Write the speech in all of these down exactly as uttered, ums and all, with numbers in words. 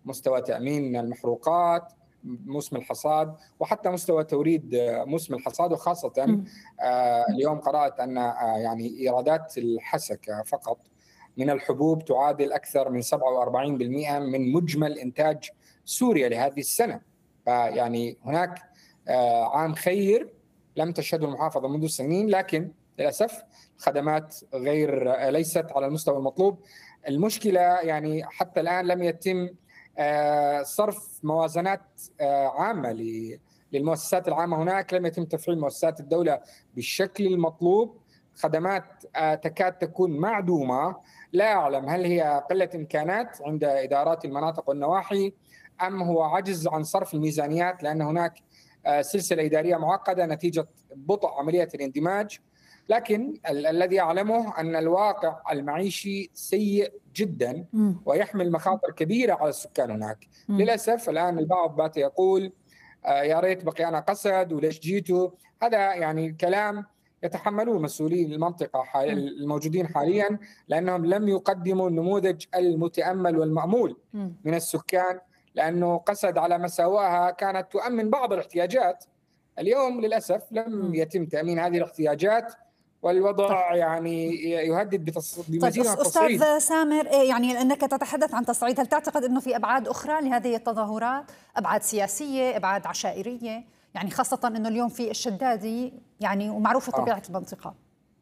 مستوى تأمين المحروقات، موسم الحصاد، وحتى مستوى توريد موسم الحصاد. وخاصة اليوم قرأت أن يعني إيرادات الحسكة فقط من الحبوب تعادل أكثر من سبعة وأربعين بالمئة من مجمل إنتاج سوريا لهذه السنة. فيعني هناك عام خير لم تشهده المحافظة منذ سنين، لكن للأسف الخدمات غير ليست على المستوى المطلوب. المشكلة يعني حتى الآن لم يتم صرف موازنات عامة للمؤسسات العامة هناك، لم يتم تفعيل مؤسسات الدولة بالشكل المطلوب. خدمات تكاد تكون معدومة، لا أعلم هل هي قلة إمكانات عند إدارات المناطق والنواحي أم هو عجز عن صرف الميزانيات، لأن هناك سلسلة إدارية معقدة نتيجة بطء عملية الاندماج. لكن ال الذي أعلمه أن الواقع المعيشي سيء جدا ويحمل مخاطر كبيرة على السكان هناك. م. للأسف الآن البعض بات يقول آه يا ريت بقي أنا قسد وليش جيتوا. هذا يعني كلام يتحملوه مسؤولين المنطقة حال الموجودين حاليا، لأنهم لم يقدموا النموذج المتأمل والمأمول م. من السكان، لأنه قسد على مساواها كانت تؤمن بعض الاحتياجات. اليوم للأسف لم يتم تأمين هذه الاحتياجات، والوضع طيب. يعني يهدد بمزيد من التصعيد. أستاذ سامر، يعني أنك تتحدث عن تصعيد، هل تعتقد أنه في أبعاد أخرى لهذه التظاهرات؟ أبعاد سياسية، أبعاد عشائرية؟ يعني خاصة أنه اليوم في الشدادي يعني ومعروفة طبيعة آه. المنطقة.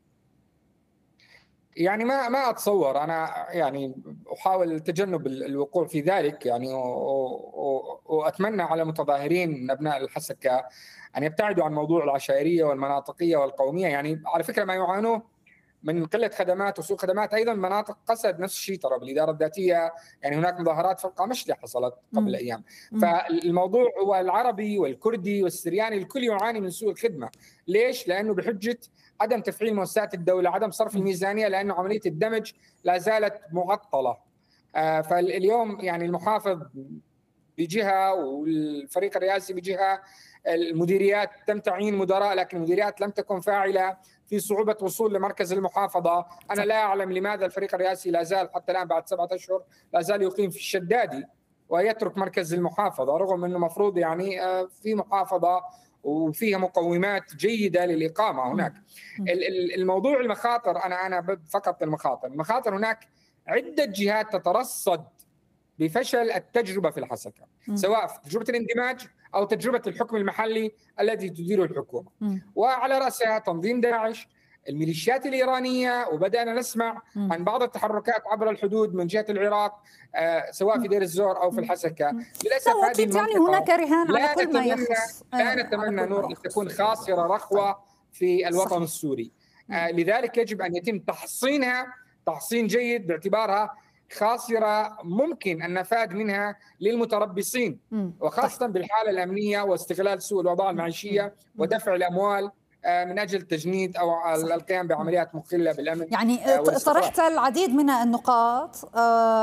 يعني ما ما اتصور، انا يعني احاول تجنب الوقوع في ذلك يعني، واتمنى على المتظاهرين ابناء الحسكه ان يبتعدوا عن موضوع العشائريه والمناطقيه والقوميه. يعني على فكره ما يعانوه من قله خدمات وسوء خدمات ايضا مناطق قسد نفس الشيء ترى بالاداره الذاتيه. يعني هناك مظاهرات في القامشلي حصلت قبل م. ايام. م. فالموضوع هو العربي والكردي والسرياني الكل يعاني من سوء الخدمه. ليش؟ لانه بحجه عدم تفعيل مؤسسات الدوله، عدم صرف الميزانيه، لانه عمليه الدمج لا زالت معطله. آه فاليوم يعني المحافظ بجهه والفريق الرئاسي بجهه، المديريات تم تعيين مدراء لكن المديريات لم تكن فاعله، في صعوبه وصول لمركز المحافظه. انا لا اعلم لماذا الفريق الرئاسي لا زال حتى الان بعد سبعه اشهر لا زال يقيم في الشدادي ويترك مركز المحافظه، رغم انه مفروض يعني في محافظه وفيها مقومات جيده للاقامه هناك. الموضوع المخاطر، انا انا فقط المخاطر، المخاطر هناك عده جهات تترصد بفشل التجربه في الحسكه، سواء في تجربه الاندماج او تجربه الحكم المحلي الذي تديره الحكومه. م. وعلى راسها تنظيم داعش، الميليشيات الايرانيه، وبدانا نسمع م. عن بعض التحركات عبر الحدود من جهه العراق آه سواء في دير الزور او في الحسكه. للاسف هذه المنطقه يعني هناك رهان على كل ما يخص. لا نتمنى نور ان تكون خاسره رخوه في الوطن صحيح. السوري. آه لذلك يجب ان يتم تحصينها تحصين جيد باعتبارها خاسرة ممكن النفاذ منها للمتربصين، وخاصة بالحالة الأمنية واستغلال سوء الأوضاع المعيشية ودفع الأموال من أجل تجنيد أو القيام بعمليات مخلة بالأمن. يعني طرحت العديد من النقاط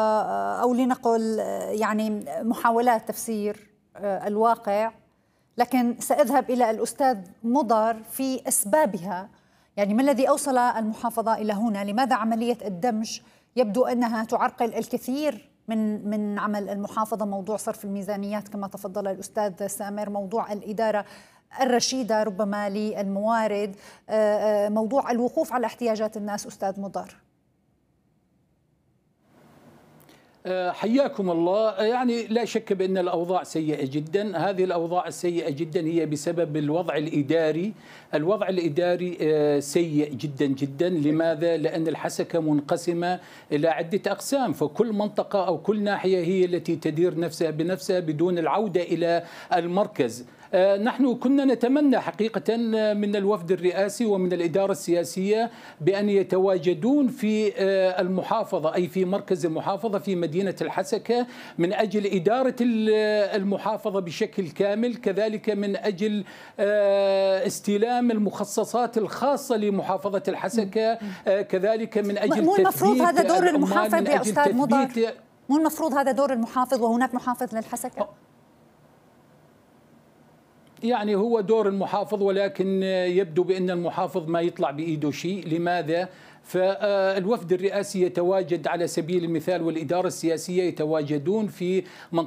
أو لنقل يعني محاولات تفسير الواقع، لكن سأذهب إلى الأستاذ مضر في أسبابها. يعني ما الذي أوصل المحافظة إلى هنا؟ لماذا عملية الدمج يبدو أنها تعرقل الكثير من من عمل المحافظة؟ موضوع صرف الميزانيات كما تفضل الأستاذ سامر، موضوع الإدارة الرشيدة ربما للموارد، موضوع الوقوف على احتياجات الناس. أستاذ مضر. حياكم الله. يعني لا شك بأن الأوضاع سيئة جدا. هذه الأوضاع السيئة جدا هي بسبب الوضع الإداري. الوضع الإداري سيء جدا جدا. لماذا؟ لأن الحسكة منقسمة إلى عدة أقسام، فكل منطقة أو كل ناحية هي التي تدير نفسها بنفسها بدون العودة إلى المركز. نحن كنا نتمنى حقيقة من الوفد الرئاسي ومن الإدارة السياسية بأن يتواجدون في المحافظة، أي في مركز المحافظة في مدينة الحسكة، من أجل إدارة المحافظة بشكل كامل، كذلك من أجل استلام المخصصات الخاصة لمحافظة الحسكة، كذلك من أجل مو المفروض هذا دور المحافظ يا أستاذ مضر؟ مو المفروض هذا دور المحافظ وهناك محافظ للحسكة؟ يعني هو دور المحافظ، ولكن يبدو بأن المحافظ ما يطلع بإيده شيء. لماذا؟ فالوفد الرئاسي يتواجد على سبيل المثال والإدارة السياسية يتواجدون في منطقة